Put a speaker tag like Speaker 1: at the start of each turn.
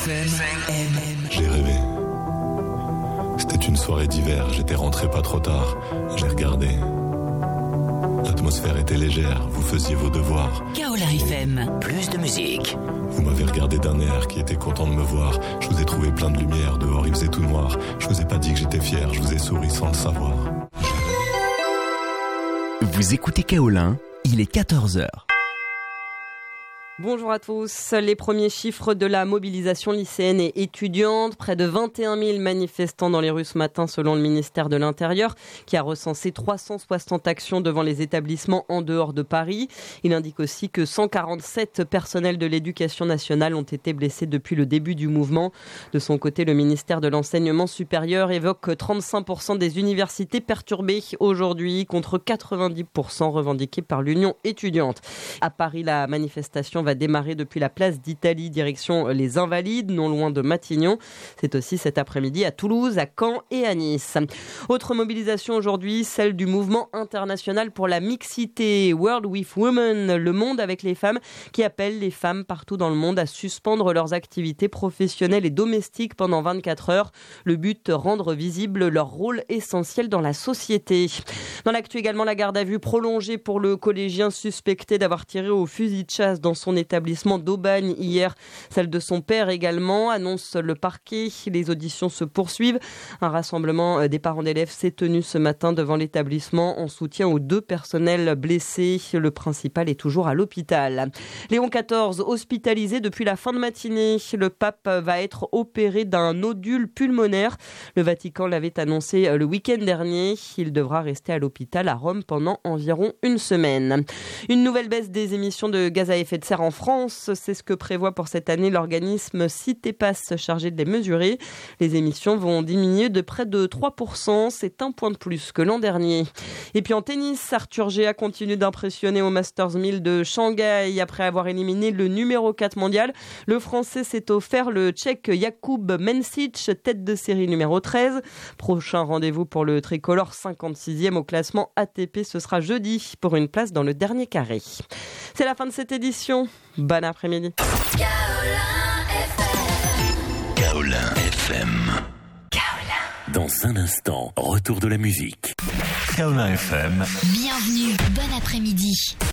Speaker 1: FM.
Speaker 2: J'ai rêvé. C'était une soirée d'hiver, j'étais rentré pas trop tard. J'ai regardé. L'atmosphère était légère, vous faisiez vos devoirs.
Speaker 1: Kaola FM, plus de musique.
Speaker 2: Vous m'avez regardé d'un air qui était content de me voir. Je vous ai trouvé plein de lumière, dehors il faisait tout noir. Je vous ai pas dit que j'étais fier, je vous ai souri sans le savoir.
Speaker 3: Vous écoutez Kaolin, il est 14h.
Speaker 4: Bonjour à tous. Les premiers chiffres de la mobilisation lycéenne et étudiante. Près de 21 000 manifestants dans les rues ce matin selon le ministère de l'Intérieur qui a recensé 360 actions devant les établissements en dehors de Paris. Il indique aussi que 147 personnels de l'éducation nationale ont été blessés depuis le début du mouvement. De son côté, le ministère de l'Enseignement supérieur évoque 35% des universités perturbées aujourd'hui contre 90% revendiqués par l'Union étudiante. À Paris, la manifestation va démarrer depuis la place d'Italie, direction les Invalides, non loin de Matignon. C'est aussi cet après-midi à Toulouse, à Caen et à Nice. Autre mobilisation aujourd'hui, celle du mouvement international pour la mixité, World with Women, le monde avec les femmes, qui appelle les femmes partout dans le monde à suspendre leurs activités professionnelles et domestiques pendant 24 heures. Le but, rendre visible leur rôle essentiel dans la société. Dans l'actu également, la garde à vue prolongée pour le collégien suspecté d'avoir tiré au fusil de chasse dans son établissement d'Aubagne hier. Celle de son père également, annonce le parquet. Les auditions se poursuivent. Un rassemblement des parents d'élèves s'est tenu ce matin devant l'établissement en soutien aux 2 personnels blessés. Le principal est toujours à l'hôpital. Léon XIV, hospitalisé depuis la fin de matinée. Le pape va être opéré d'un nodule pulmonaire. Le Vatican l'avait annoncé le week-end dernier. Il devra rester à l'hôpital à Rome pendant environ une semaine. Une nouvelle baisse des émissions de gaz à effet de serre en France, c'est ce que prévoit pour cette année l'organisme CITEPAS chargé de les mesurer. Les émissions vont diminuer de près de 3%, c'est un point de plus que l'an dernier. Et puis en tennis, Arthur Gea continue d'impressionner au Masters 1000 de Shanghai. Après avoir éliminé le numéro 4 mondial, le Français s'est offert le Tchèque Jakub Mencic, tête de série numéro 13. Prochain rendez-vous pour le tricolore 56e au classement ATP, ce sera jeudi pour une place dans le dernier carré. C'est la fin de cette édition. Bon après-midi.
Speaker 1: Kaola FM. Dans un instant, retour de la musique. Kaola FM.
Speaker 5: Bienvenue, bon après-midi.